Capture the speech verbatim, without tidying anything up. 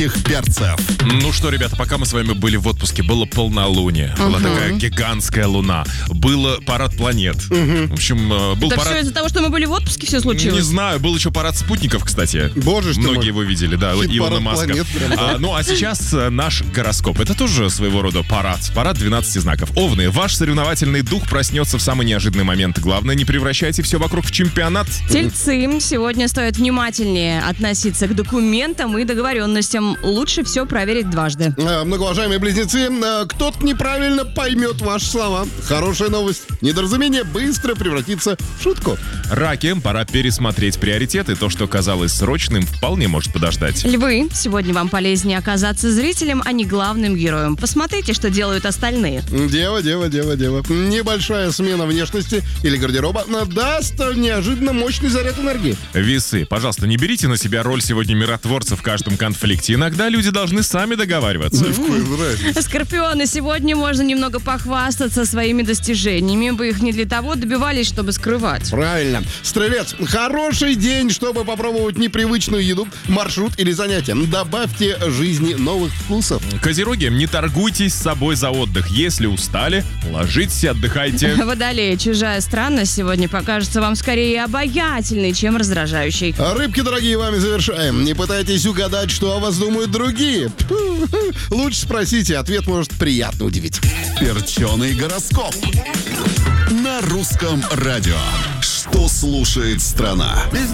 перцев. Ну что, ребята, пока мы с вами были в отпуске, было полнолуние, uh-huh. была такая гигантская луна, был парад планет. Uh-huh. В общем, был Это парад... все из-за того, что мы были в отпуске, все случилось? Не знаю, был еще парад спутников, кстати. Боже, что многие его видели, да, Илона Маска. Планет, а, ну а сейчас наш гороскоп. Это тоже своего рода парад. Парад двенадцати знаков. Овны, ваш соревновательный дух проснется в самый неожиданный момент. Главное, не превращайте все вокруг в чемпионат. Тельцы, сегодня стоит внимательнее относиться к документам и договоренностям. Лучше все проверить дважды. А, многоуважаемые близнецы, а, кто-то неправильно поймет ваши слова. Хорошая новость. Недоразумение быстро превратится в шутку. Раки, пора пересмотреть приоритеты. То, что казалось срочным, вполне может подождать. Львы, сегодня вам полезнее оказаться зрителем, а не главным героем. Посмотрите, что делают остальные. Дева, дева, дева, дева. Небольшая смена внешности или гардероба даст неожиданно мощный заряд энергии. Весы, пожалуйста, не берите на себя роль сегодня миротворца в каждом конфликте. Иногда люди должны сами договариваться. Скорпионы, сегодня можно немного похвастаться своими достижениями. Вы их не для того добивались, чтобы скрывать. Правильно. Стрелец, хороший день, чтобы попробовать непривычную еду, маршрут или занятие. Добавьте жизни новых вкусов. Козероги, не торгуйтесь с собой за отдых. Если устали, ложитесь и отдыхайте. Водолеи, чужая странность сегодня покажется вам скорее обаятельной, чем раздражающей. Рыбки, дорогие, вами завершаем. Не пытайтесь угадать, что о вас думают другие. Лучше спросите, ответ может приятно удивить. Перченый гороскоп на русском радио. Что слушает страна?